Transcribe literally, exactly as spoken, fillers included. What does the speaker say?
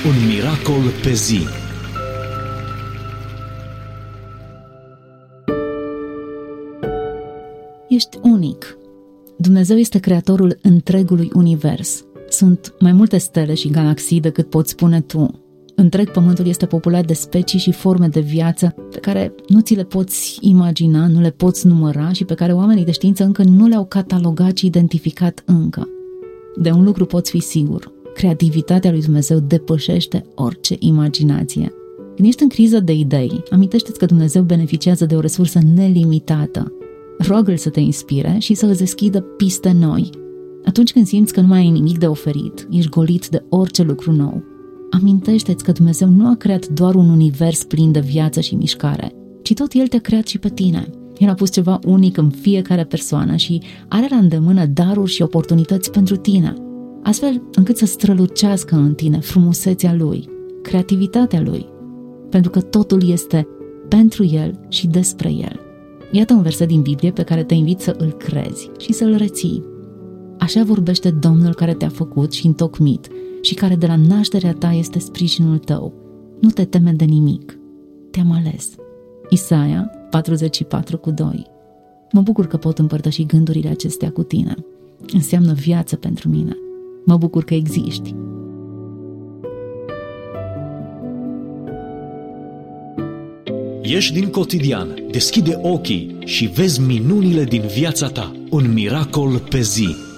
Un miracol pe zi. Ești unic. Dumnezeu este creatorul întregului univers. Sunt mai multe stele și galaxii decât poți spune tu. Întreg pământul este populat de specii și forme de viață pe care nu ți le poți imagina, nu le poți număra și pe care oamenii de știință încă nu le-au catalogat și identificat încă. De un lucru poți fi sigur: creativitatea lui Dumnezeu depășește orice imaginație. Când ești în criză de idei, amintește-ți că Dumnezeu beneficiază de o resursă nelimitată. Roagă-L să te inspire și să îți deschidă piste noi. Atunci când simți că nu mai ai nimic de oferit, ești golit de orice lucru nou, amintește-ți că Dumnezeu nu a creat doar un univers plin de viață și mișcare, ci tot El te-a creat și pe tine. El a pus ceva unic în fiecare persoană și are la îndemână daruri și oportunități pentru tine, astfel încât să strălucească în tine frumusețea Lui, creativitatea Lui, pentru că totul este pentru El și despre El. Iată un verset din Biblie pe care te invit să îl crezi și să îl reții. Așa vorbește Domnul care te-a făcut și întocmit și care de la nașterea ta este sprijinul tău. Nu te teme de nimic. Te-am ales. Isaia patruzeci și patru cu doi. Mă bucur că pot împărtăși gândurile acestea cu tine. Înseamnă viață pentru mine. Mă bucur că existi. Ieși din cotidian, deschide ochii și vezi minunile din viața ta. Un miracol pe zi.